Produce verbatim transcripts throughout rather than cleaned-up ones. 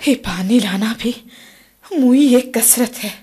ये पानी लाना भी मुई एक कसरत है।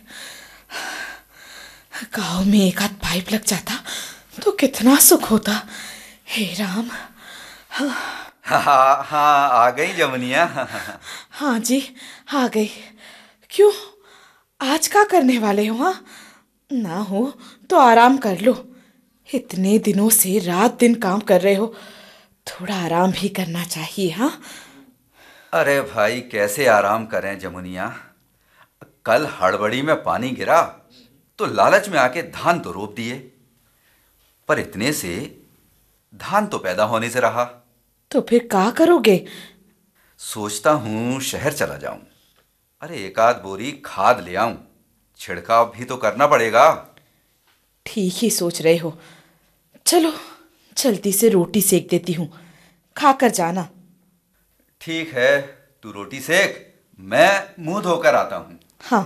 गांव में एक आध पाइप लग जाता तो कितना सुख होता। हे राम। हाँ हाँ हाँ, आ गई जमुनिया। हाँ जी, आ गई। क्यों, आज क्या करने वाले हो? हाँ, ना हो तो आराम कर लो। इतने दिनों से रात दिन काम कर रहे हो, थोड़ा आराम भी करना चाहिए। हाँ, अरे भाई, कैसे आराम करें जमुनिया। कल हड़बड़ी में पानी गिरा तो लालच में आके धान तो रोप दिए, पर इतने से धान तो पैदा होने से रहा। तो फिर क्या करोगे? सोचता हूँ शहर चला जाऊं। अरे एक आध बोरी खाद ले आऊं, छिड़काव भी तो करना पड़ेगा। ठीक ही सोच रहे हो। चलो, जल्दी से रोटी सेक देती हूँ, खाकर जाना। ठीक है, तू रोटी सेक, मैं मुंह धोकर आता हूँ। हाँ।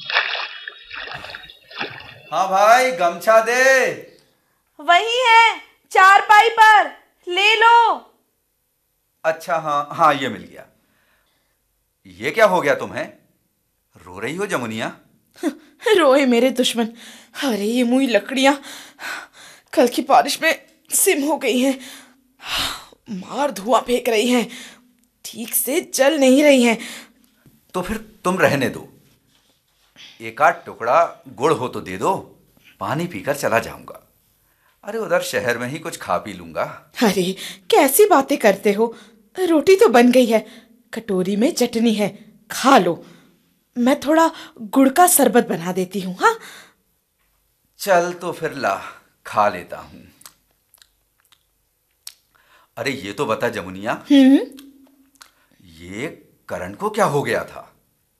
हाँ भाई, गमछा दे। वही है, चारपाई पर, ले लो। अच्छा, हाँ हाँ, ये मिल गया। ये क्या हो गया तुम्हें? रो रही हो जमुनिया? रोए मेरे दुश्मन। अरे ये मुई लकड़ियां कल की बारिश में सिम हो गई हैं, मार धुआं फेंक रही हैं, ठीक से जल नहीं रही हैं। तो फिर तुम रहने दो, एक आध टुकड़ा गुड़ हो तो दे दो, पानी पीकर चला जाऊंगा। अरे उधर शहर में ही कुछ खा पी लूंगा। अरे कैसी बातें करते हो, रोटी तो बन गई है, कटोरी में चटनी है, खा लो। मैं थोड़ा गुड़ का शरबत बना देती हूँ। हाँ, चल तो फिर ला, खा लेता हूं। अरे ये तो बता जमुनिया, हम्म। ये करण को क्या हो गया था?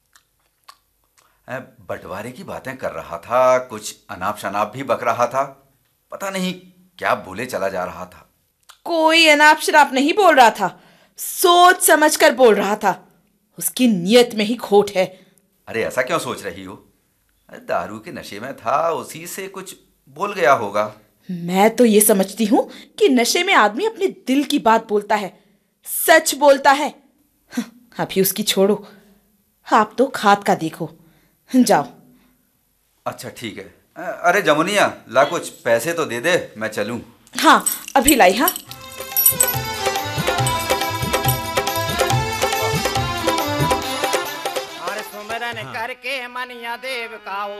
बंटवारे की बातें कर रहा था, कुछ अनाप शनाप भी बक रहा था, पता नहीं क्या बोले चला जा रहा था। कोई अनाप शनाप नहीं बोल रहा था, सोच समझ कर बोल रहा था। उसकी नीयत में ही खोट है। अरे ऐसा क्यों सोच रही हो? अरे दारू के नशे में था, उसी से कुछ बोल गया होगा। मैं तो ये समझती हूं कि नशे में आदमी अपने दिल की बात बोलता है, सच बोलता है। हं, अभी उसकी छोड़ो, आप तो खाद का देखो, जाओ। अच्छा ठीक है। अरे जमुनिया, ला कुछ पैसे तो दे दे, मैं चलूं। हाँ, अभी लाई। हाँ, और सुमरन करके मनिया देव का